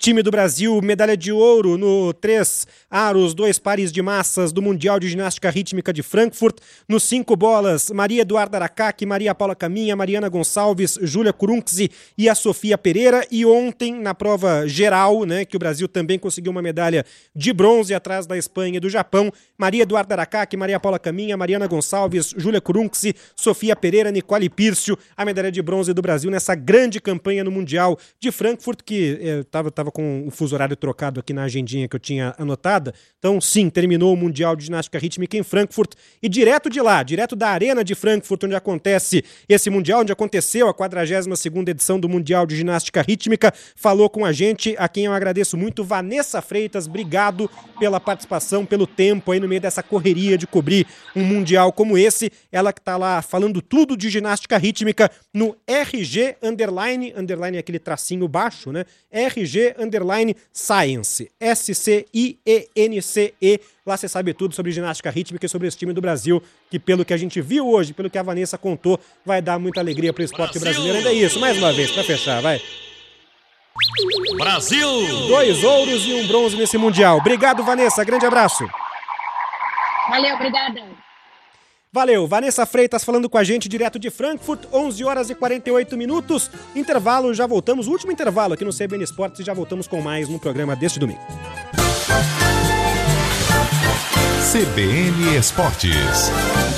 Time do Brasil, medalha de ouro no 3 aros, 2 pares de massas do Mundial de Ginástica Rítmica de Frankfurt. Nos 5 bolas, Maria Eduarda Aracaki, Maria Paula Caminha, Mariana Gonçalves, Júlia Kurunksi e a Sofia Pereira. E ontem, na prova geral, né, que o Brasil também conseguiu uma medalha de bronze atrás da Espanha e do Japão, Maria Eduarda Aracaki, Maria Paula Caminha, Mariana Gonçalves, Júlia Kurunksi, Sofia Pereira, Nicole Pírcio, a medalha de bronze do Brasil nessa grande campanha no Mundial de Frankfurt, que estava com o fuso horário trocado aqui na agendinha que eu tinha anotada. Então, sim, terminou o Mundial de Ginástica Rítmica em Frankfurt e direto de lá, direto da Arena de Frankfurt, onde acontece esse Mundial, onde aconteceu a 42ª edição do Mundial de Ginástica Rítmica, falou com a gente, a quem eu agradeço muito, Vanessa Freitas. Obrigado pela participação, pelo tempo aí no meio dessa correria de cobrir um Mundial como esse. Ela que está lá falando tudo de ginástica rítmica no RG _ é aquele tracinho baixo, né? RG _ Science, SCIENCE. Lá você sabe tudo sobre ginástica rítmica e sobre esse time do Brasil, que pelo que a gente viu hoje, pelo que a Vanessa contou, vai dar muita alegria para o esporte brasileiro. Ainda é isso, mais uma vez, para fechar, vai. Brasil! 2 ouros e 1 bronze nesse Mundial. Obrigado, Vanessa, grande abraço. Valeu, obrigada. Valeu, Vanessa Freitas falando com a gente direto de Frankfurt, 11 horas e 48 minutos. Intervalo, já voltamos, último intervalo aqui no CBN Esportes e já voltamos com mais no programa deste domingo. CBN Esportes.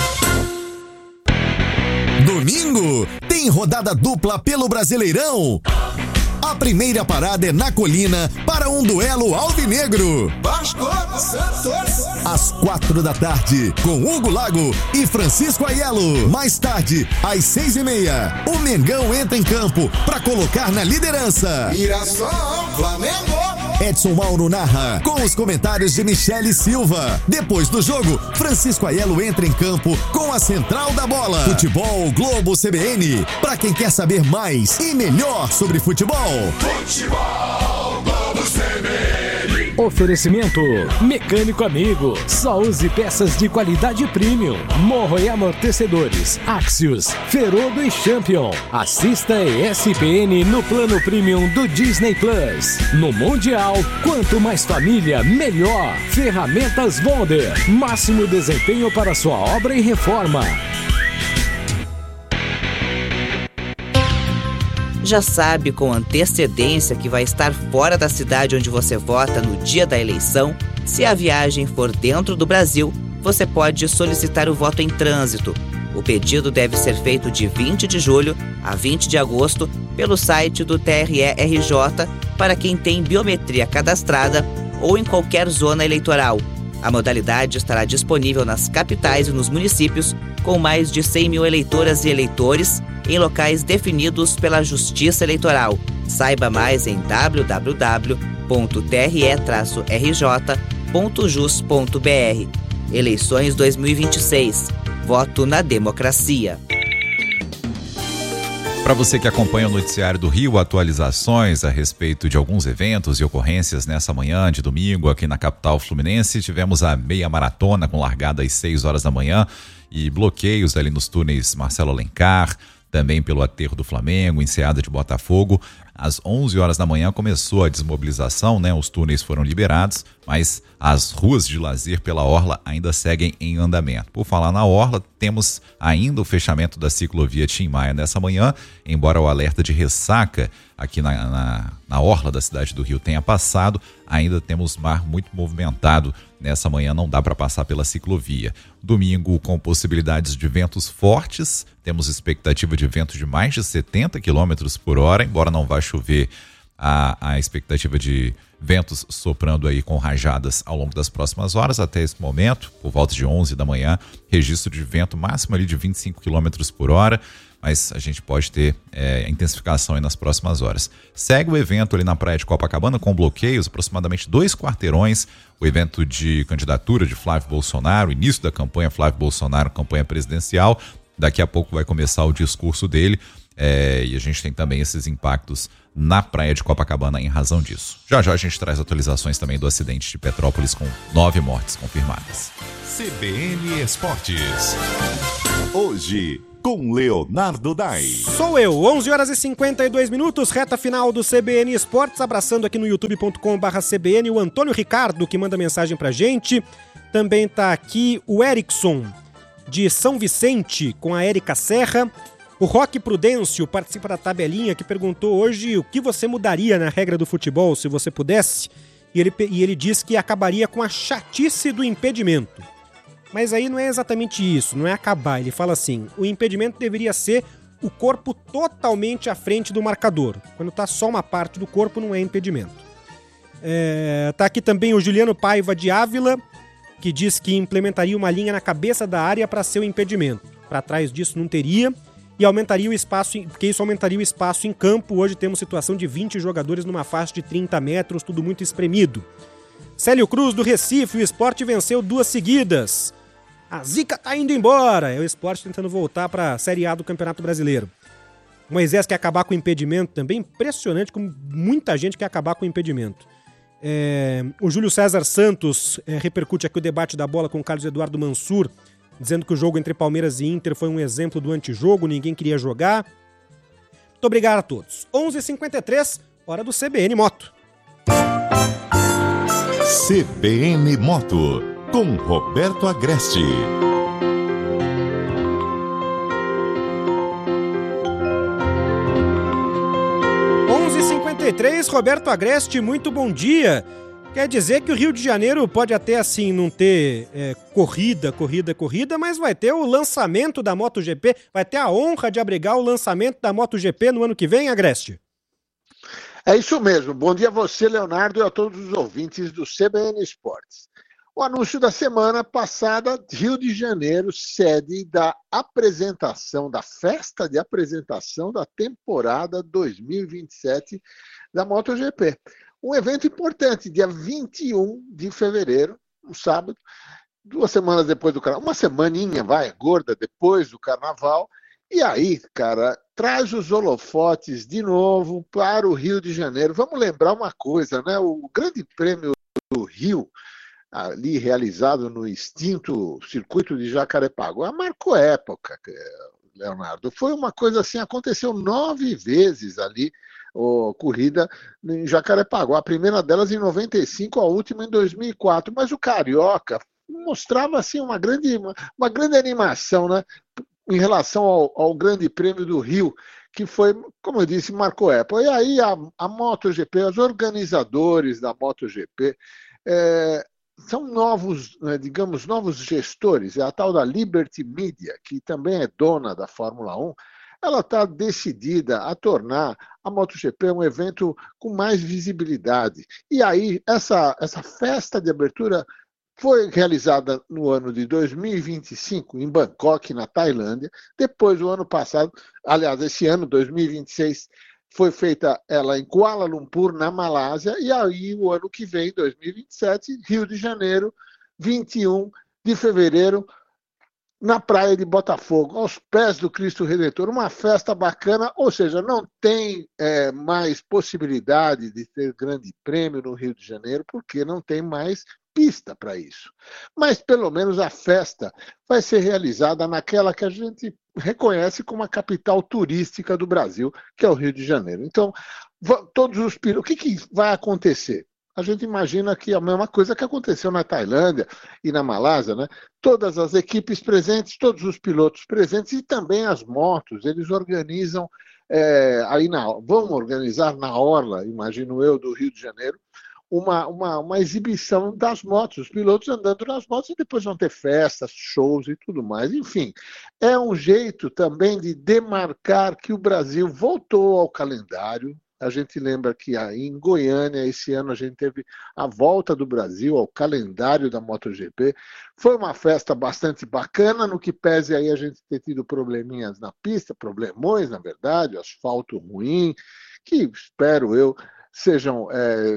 Domingo tem rodada dupla pelo Brasileirão. A primeira parada é na Colina para um duelo alvinegro. Às 4 da tarde, com Hugo Lago e Francisco Aiello. Mais tarde, às 6h30, o Mengão entra em campo para colocar na liderança. Mirassol, Flamengo. Edson Mauro narra, com os comentários de Michele Silva. Depois do jogo, Francisco Aiello entra em campo com a central da bola. Futebol Globo CBN, para quem quer saber mais e melhor sobre futebol. Futebol Globo CBN. Oferecimento Mecânico Amigo. Só use peças de qualidade premium. Morro e amortecedores, Axios, Ferodo e Champion. Assista ESPN no plano premium do Disney Plus. No Mundial, quanto mais família, melhor. Ferramentas Wonder. Máximo desempenho para sua obra e reforma. Já sabe com antecedência que vai estar fora da cidade onde você vota no dia da eleição? Se a viagem for dentro do Brasil, você pode solicitar o voto em trânsito. O pedido deve ser feito de 20 de julho a 20 de agosto pelo site do TRE-RJ para quem tem biometria cadastrada ou em qualquer zona eleitoral. A modalidade estará disponível nas capitais e nos municípios com mais de 100 mil eleitoras e eleitores em locais definidos pela Justiça Eleitoral. Saiba mais em www.tre-rj.jus.br. Eleições 2026. Voto na democracia. Para você que acompanha o Noticiário do Rio, atualizações a respeito de alguns eventos e ocorrências nessa manhã de domingo aqui na capital fluminense. Tivemos a meia maratona com largada às 6 horas da manhã e bloqueios ali nos túneis Marcelo Alencar, também pelo aterro do Flamengo, Enseada de Botafogo. Às 11 horas da manhã começou a desmobilização, né? Os túneis foram liberados, mas as ruas de lazer pela Orla ainda seguem em andamento. Por falar na Orla, temos ainda o fechamento da ciclovia Tim Maia nessa manhã, embora o alerta de ressaca aqui na Orla da cidade do Rio tenha passado, ainda temos mar muito movimentado. Nessa manhã não dá para passar pela ciclovia. Domingo com possibilidades de ventos fortes, temos expectativa de vento de mais de 70 km por hora, embora não vá chover, a expectativa de ventos soprando aí com rajadas ao longo das próximas horas. Até esse momento, por volta de 11 da manhã, registro de vento máximo ali de 25 km por hora, mas a gente pode ter intensificação aí nas próximas horas. Segue o evento ali na praia de Copacabana com bloqueios, aproximadamente 2 quarteirões, o evento de candidatura de Flávio Bolsonaro, início da campanha Flávio Bolsonaro, campanha presidencial. Daqui a pouco vai começar o discurso dele, e a gente tem também esses impactos na praia de Copacabana em razão disso. Já já a gente traz atualizações também do acidente de Petrópolis com 9 mortes confirmadas. CBN Esportes. Hoje, com Leonardo Dai. Sou eu, 11 horas e 52 minutos, reta final do CBN Esportes, abraçando aqui no youtube.com/CBN o Antônio Ricardo, que manda mensagem pra gente. Também tá aqui o Erickson, de São Vicente, com a Érica Serra. O Roque Prudêncio participa da tabelinha, que perguntou hoje o que você mudaria na regra do futebol, se você pudesse. E ele diz que acabaria com a chatice do impedimento. Mas aí não é exatamente isso, não é acabar. Ele fala assim, o impedimento deveria ser o corpo totalmente à frente do marcador. Quando tá só uma parte do corpo, não é impedimento. Tá aqui também o Juliano Paiva de Ávila, que diz que implementaria uma linha na cabeça da área para ser o impedimento. Para trás disso não teria. E aumentaria o espaço, porque isso aumentaria o espaço em campo. Hoje temos situação de 20 jogadores numa faixa de 30 metros, tudo muito espremido. Célio Cruz, do Recife, o Sport venceu 2 seguidas. A zica tá indo embora. É o Sport tentando voltar para a Série A do Campeonato Brasileiro. Moisés quer acabar com o impedimento também. Impressionante como muita gente quer acabar com o impedimento. O Júlio César Santos repercute aqui o debate da bola com o Carlos Eduardo Mansur, dizendo que o jogo entre Palmeiras e Inter foi um exemplo do antijogo, ninguém queria jogar. Muito obrigado a todos. 11h53, hora do CBN Moto. CBN Moto, com Roberto Agreste. Roberto Agreste, muito bom dia. Quer dizer que o Rio de Janeiro pode até assim não ter corrida, mas vai ter o lançamento da MotoGP, vai ter a honra de abrigar o lançamento da MotoGP no ano que vem, Agreste? É isso mesmo. Bom dia a você, Leonardo, e a todos os ouvintes do CBN Esportes. O anúncio da semana passada, Rio de Janeiro, sede da apresentação, da festa de apresentação da temporada 2027 da MotoGP. Um evento importante, dia 21 de fevereiro, um sábado, 2 semanas depois do carnaval, uma semaninha, gorda, depois do carnaval, e aí, cara, traz os holofotes de novo para o Rio de Janeiro. Vamos lembrar uma coisa, né? O Grande Prêmio do Rio, ali realizado no extinto circuito de Jacarepaguá, marcou época, Leonardo. Foi uma coisa assim, aconteceu 9 vezes ali, corrida em Jacarepaguá, a primeira delas em 95, a última em 2004, mas o Carioca mostrava assim uma grande animação, né, em relação ao Grande Prêmio do Rio, que foi, como eu disse, marcou época. E aí a MotoGP, os organizadores da MotoGP, são novos, novos gestores, é a tal da Liberty Media, que também é dona da Fórmula 1, ela está decidida a tornar a MotoGP um evento com mais visibilidade. E aí, essa festa de abertura foi realizada no ano de 2025, em Bangkok, na Tailândia. Depois, o ano passado, aliás, esse ano, 2026, foi feita ela em Kuala Lumpur, na Malásia. E aí, o ano que vem, 2027, Rio de Janeiro, 21 de fevereiro, na praia de Botafogo, aos pés do Cristo Redentor, uma festa bacana, ou seja, não tem mais possibilidade de ter grande prêmio no Rio de Janeiro, porque não tem mais pista para isso. Mas pelo menos a festa vai ser realizada naquela que a gente reconhece como a capital turística do Brasil, que é o Rio de Janeiro. Então, o que vai acontecer? A gente imagina que é a mesma coisa que aconteceu na Tailândia e na Malásia, né? Todas as equipes presentes, todos os pilotos presentes e também as motos, eles organizam, vão organizar na orla, imagino eu, do Rio de Janeiro, uma exibição das motos, os pilotos andando nas motos, e depois vão ter festas, shows e tudo mais. Enfim, é um jeito também de demarcar que o Brasil voltou ao calendário. A gente lembra que em Goiânia, esse ano, a gente teve a volta do Brasil ao calendário da MotoGP. Foi uma festa bastante bacana, no que pese aí a gente ter tido probleminhas na pista, problemões, na verdade, asfalto ruim, que espero eu sejam,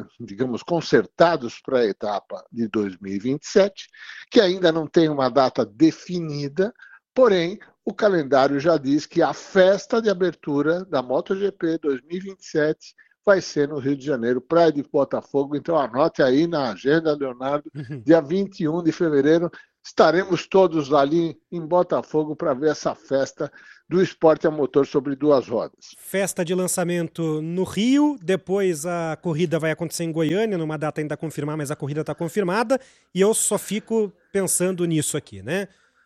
consertados para a etapa de 2027, que ainda não tem uma data definida, porém, o calendário já diz que a festa de abertura da MotoGP 2027 vai ser no Rio de Janeiro, praia de Botafogo. Então anote aí na agenda, Leonardo, dia 21 de fevereiro, estaremos todos ali em Botafogo para ver essa festa do esporte a motor sobre duas rodas. Festa de lançamento no Rio, depois a corrida vai acontecer em Goiânia, numa data ainda a confirmar, mas a corrida está confirmada, e eu só fico pensando nisso aqui, né?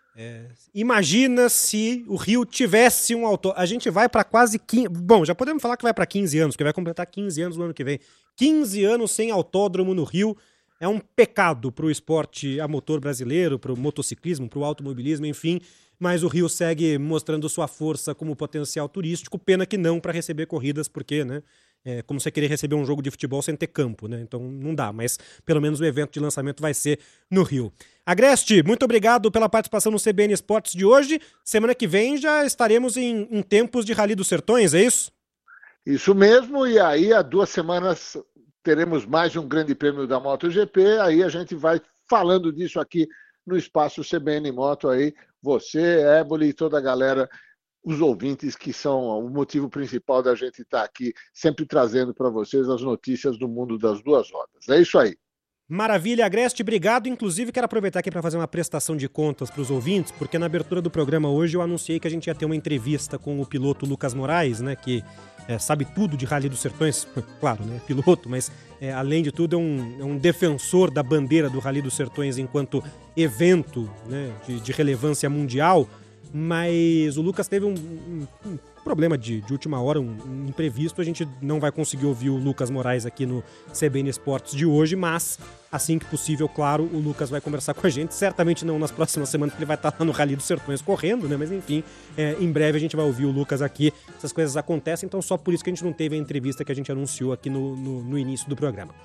Imagina se o Rio tivesse um autódromo. A gente vai para quase 15... Bom, já podemos falar que vai para 15 anos, porque vai completar 15 anos no ano que vem. 15 anos sem autódromo no Rio é um pecado para o esporte a motor brasileiro, para o motociclismo, para o automobilismo, enfim. Mas o Rio segue mostrando sua força como potencial turístico. Pena que não para receber corridas, porque, né? É como você querer receber um jogo de futebol sem ter campo, né? Então não dá, mas pelo menos o evento de lançamento vai ser no Rio. Agreste, muito obrigado pela participação no CBN Esportes de hoje. Semana que vem já estaremos em tempos de Rally dos Sertões, é isso? Isso mesmo, e aí há 2 semanas teremos mais um grande prêmio da MotoGP, aí a gente vai falando disso aqui no espaço CBN Moto aí, você, Éboli e toda a galera, os ouvintes que são o motivo principal da gente estar aqui sempre trazendo para vocês as notícias do mundo das duas rodas. É isso aí. Maravilha, Agreste, obrigado. Inclusive, quero aproveitar aqui para fazer uma prestação de contas para os ouvintes, porque na abertura do programa hoje eu anunciei que a gente ia ter uma entrevista com o piloto Lucas Moraes, né, que sabe tudo de Rally dos Sertões, claro, né, piloto, mas além de tudo é um defensor da bandeira do Rally dos Sertões enquanto evento, né, de relevância mundial. Mas o Lucas teve um problema de última hora, um imprevisto. A gente não vai conseguir ouvir o Lucas Moraes aqui no CBN Esportes de hoje, mas assim que possível, claro, o Lucas vai conversar com a gente. Certamente não nas próximas semanas, porque ele vai estar lá no Rally dos Sertões correndo, né? Mas enfim, em breve a gente vai ouvir o Lucas aqui. Essas coisas acontecem, então só por isso que a gente não teve a entrevista que a gente anunciou aqui no início do programa.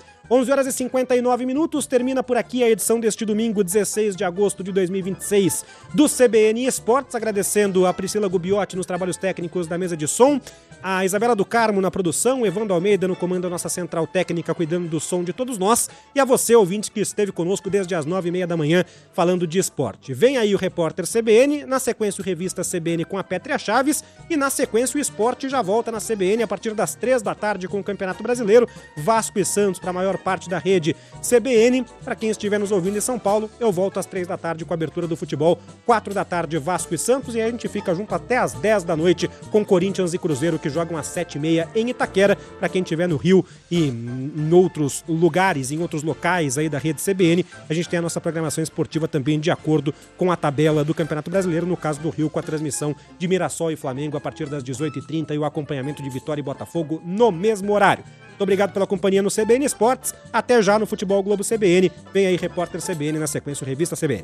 11h59, termina por aqui a edição deste domingo, 16 de agosto de 2026, do CBN Esportes, agradecendo a Priscila Gubiotti nos trabalhos técnicos da mesa de som, a Isabela do Carmo na produção, Evandro Almeida no comando da nossa central técnica, cuidando do som de todos nós, e a você, ouvinte, que esteve conosco desde as 9h30 da manhã, falando de esporte. Vem aí o Repórter CBN, na sequência o Revista CBN com a Pétria Chaves, e na sequência o Esporte já volta na CBN a partir das 3 da tarde com o Campeonato Brasileiro, Vasco e Santos para a maior parte da rede CBN. Para quem estiver nos ouvindo em São Paulo, eu volto às 3 da tarde com a abertura do futebol, 4 da tarde Vasco e Santos, e a gente fica junto até às 10 da noite com Corinthians e Cruzeiro, que jogam às 7h30 em Itaquera. Para quem estiver no Rio e em outros lugares, em outros locais aí da rede CBN, a gente tem a nossa programação esportiva também de acordo com a tabela do Campeonato Brasileiro, no caso do Rio, com a transmissão de Mirassol e Flamengo a partir das 18h30 e o acompanhamento de Vitória e Botafogo no mesmo horário. Muito obrigado pela companhia no CBN Esportes. Até já no Futebol Globo CBN. Vem aí Repórter CBN, na sequência Revista CBN.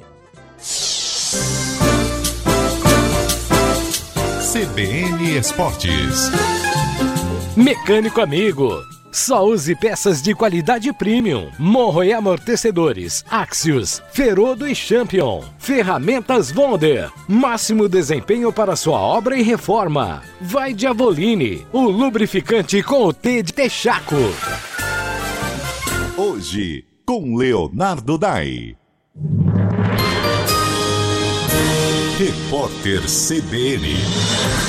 CBN Esportes. Mecânico amigo. Só use peças de qualidade premium. Morro e amortecedores, Axios, Ferodo e Champion. Ferramentas Wonder. Máximo desempenho para sua obra e reforma. Vai de Avoline, o lubrificante com o T de Texaco. Hoje, com Leonardo Dai. Repórter CBN.